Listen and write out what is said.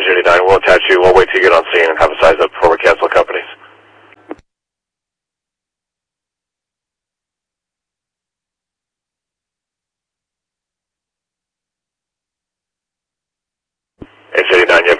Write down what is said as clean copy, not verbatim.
H89, we'll attach you. We'll wait till you get on scene and have a size up before we cancel companies. H89, you